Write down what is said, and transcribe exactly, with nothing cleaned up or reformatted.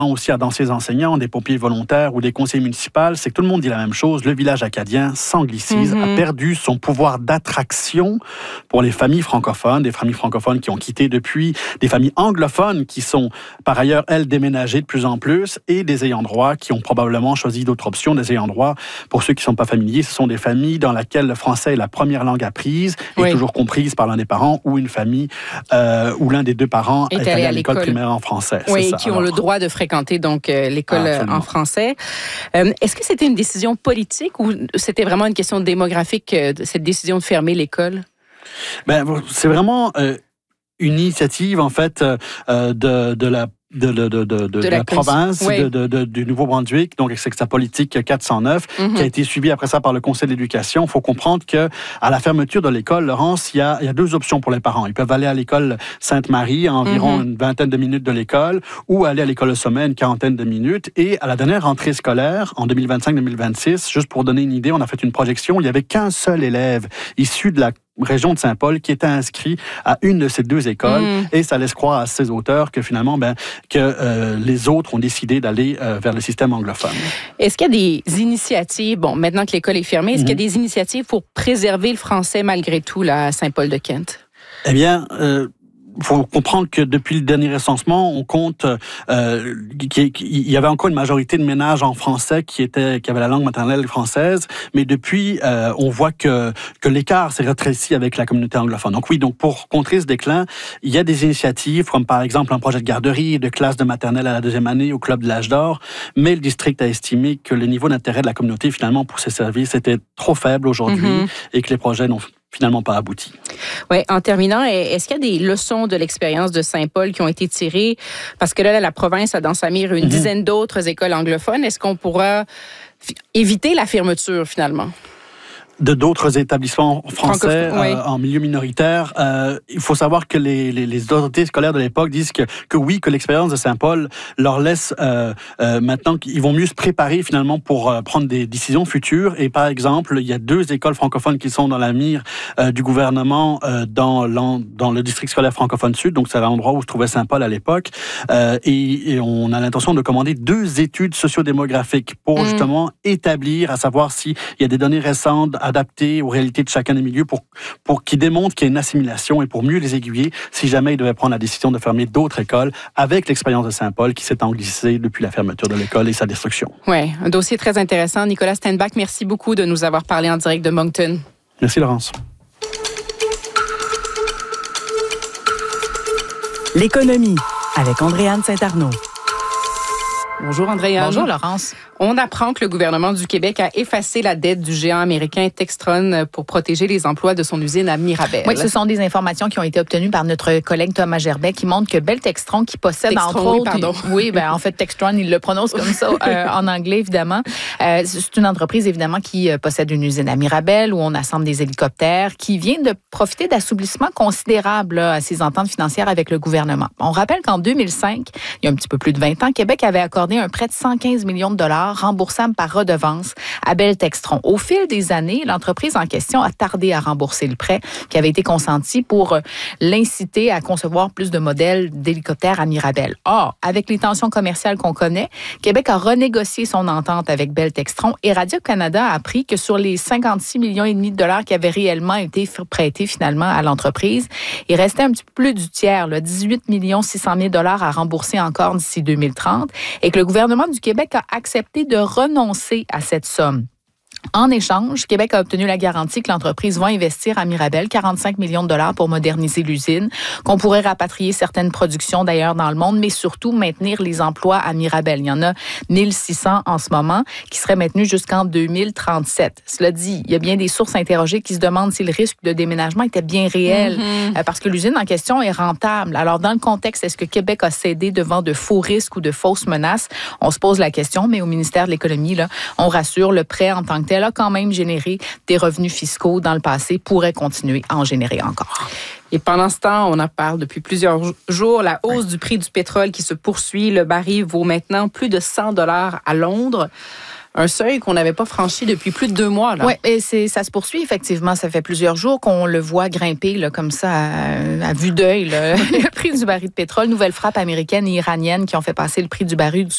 aussi à d'anciens enseignants, des pompiers volontaires ou des conseillers municipaux, c'est que tout le monde dit la même chose. Le village acadien s'anglicise, mm-hmm. a perdu son pouvoir d'attraction pour les familles francophones, des familles francophones qui ont quitté depuis, des familles anglophones qui sont par ailleurs, elles, déménagées de plus en plus, et des ayants droit qui ont probablement choisi d'autres options. Des ayants droit, pour ceux qui ne sont pas familiers, ce sont des familles dans lesquelles le français est la première langue apprise et oui. toujours comprise par l'un des parents, ou une famille euh, où l'un des deux parents est, est allé à l'école, l'école primaire en français. Oui, ça. qui Alors, ont le droit de fréquenter donc euh, l'école euh, en français. Euh, est-ce que c'était une décision politique ou c'était vraiment une question démographique, euh, cette décision de fermer l'école? Ben, c'est vraiment euh, une initiative, en fait, euh, de, de la de, de, de, de, de, de la, la province oui. de, de, de, du Nouveau-Brunswick, donc c'est sa politique quatre cent neuf, mm-hmm. qui a été suivie après ça par le Conseil de l'éducation. Il faut comprendre qu'à la fermeture de l'école, Laurence, il y, a, il y a deux options pour les parents. Ils peuvent aller à l'école Sainte-Marie, à environ mm-hmm. une vingtaine de minutes de l'école, ou aller à l'école Le Sommet, une quarantaine de minutes. Et à la dernière rentrée scolaire, en deux mille vingt-cinq deux mille vingt-six, juste pour donner une idée, on a fait une projection, il n'y avait qu'un seul élève issu de la région de Saint-Paul qui était inscrit à une de ces deux écoles mmh. et ça laisse croire à ces auteurs que finalement ben, que euh, les autres ont décidé d'aller euh, vers le système anglophone. Est-ce qu'il y a des initiatives, bon, maintenant que l'école est fermée, est-ce mmh. qu'il y a des initiatives pour préserver le français malgré tout là, à Saint-Paul-de-Kent? Eh bien, euh, il faut comprendre que depuis le dernier recensement, on compte euh, qu'il y avait encore une majorité de ménages en français qui étaient qui avaient la langue maternelle française, mais depuis euh, on voit que que l'écart s'est rétréci avec la communauté anglophone. Donc oui, donc pour contrer ce déclin, il y a des initiatives comme par exemple un projet de garderie, de classe de maternelle à la deuxième année au club de l'âge d'or, mais le district a estimé que le niveau d'intérêt de la communauté finalement pour ces services était trop faible aujourd'hui mm-hmm. et que les projets n'ont finalement pas abouti. Oui, en terminant, est-ce qu'il y a des leçons de l'expérience de Saint-Paul qui ont été tirées? Parce que là, la province a dans sa mire une mm-hmm. dizaine d'autres écoles anglophones. Est-ce qu'on pourra f- éviter la fermeture, finalement? De d'autres établissements français oui. euh, en milieu minoritaire. Euh, il faut savoir que les, les, les autorités scolaires de l'époque disent que, que oui, que l'expérience de Saint-Paul leur laisse euh, euh, maintenant qu'ils vont mieux se préparer finalement pour euh, prendre des décisions futures. Et par exemple, il y a deux écoles francophones qui sont dans la mire euh, du gouvernement euh, dans, dans le district scolaire francophone sud, donc c'est l'endroit où se trouvait Saint-Paul à l'époque. Euh, et, et on a l'intention de commander deux études sociodémographiques pour mmh. justement établir, à savoir s'il y a des données récentes adaptés aux réalités de chacun des milieux pour, pour qu'ils démontrent qu'il y a une assimilation et pour mieux les aiguiller si jamais ils devaient prendre la décision de fermer d'autres écoles avec l'expérience de Saint-Paul qui s'est anglicisée depuis la fermeture de l'école et sa destruction. Oui, un dossier très intéressant. Nicolas Stenbach, merci beaucoup de nous avoir parlé en direct de Moncton. Merci Laurence. L'économie avec Andréane Saint-Arnaud. Bonjour Andréane. Bonjour Laurence. On apprend que le gouvernement du Québec a effacé la dette du géant américain Textron pour protéger les emplois de son usine à Mirabel. Oui, ce sont des informations qui ont été obtenues par notre collègue Thomas Gerbet qui montrent que Bell Textron, qui possède Textron, entre autres... Oui, pardon. Oui, ben, en fait, Textron, il le prononce comme ça euh, en anglais, évidemment. Euh, c'est une entreprise, évidemment, qui possède une usine à Mirabel où on assemble des hélicoptères, qui vient de profiter d'assouplissements considérables là, à ses ententes financières avec le gouvernement. On rappelle qu'en deux mille cinq, il y a un petit peu plus de vingt ans, Québec avait accordé un prêt de cent quinze millions de dollars remboursable par redevance à Bell Textron. Au fil des années, l'entreprise en question a tardé à rembourser le prêt qui avait été consenti pour l'inciter à concevoir plus de modèles d'hélicoptères à Mirabel. Or, avec les tensions commerciales qu'on connaît, Québec a renégocié son entente avec Bell Textron et Radio-Canada a appris que sur les cinquante-six millions et demi de dollars qui avaient réellement été prêtés finalement à l'entreprise, il restait un petit peu plus du tiers, là, dix-huit millions six cent mille dollars à rembourser encore d'ici deux mille trente et que le gouvernement du Québec a accepté de renoncer à cette somme. En échange, Québec a obtenu la garantie que l'entreprise va investir à Mirabel quarante-cinq millions de dollars pour moderniser l'usine, qu'on pourrait rapatrier certaines productions d'ailleurs dans le monde, mais surtout maintenir les emplois à Mirabel. Il y en a mille six cents en ce moment qui seraient maintenus jusqu'en deux mille trente-sept. Cela dit, il y a bien des sources interrogées qui se demandent si le risque de déménagement était bien réel, mm-hmm. euh, parce que l'usine en question est rentable. Alors, dans le contexte, est-ce que Québec a cédé devant de faux risques ou de fausses menaces? On se pose la question, mais au ministère de l'Économie, là, on rassure, le prêt en tant que tel a quand même généré des revenus fiscaux dans le passé, pourrait continuer à en générer encore. Et pendant ce temps, on en parle depuis plusieurs jours, la hausse du prix du pétrole qui se poursuit. Le baril vaut maintenant plus de cent dollars à Londres. Un seuil qu'on n'avait pas franchi depuis plus de deux mois. Oui, et c'est, ça se poursuit effectivement. Ça fait plusieurs jours qu'on le voit grimper là, comme ça, à, à vue d'œil. Là. Le prix du baril de pétrole, nouvelle frappe américaine et iranienne qui ont fait passer le prix du baril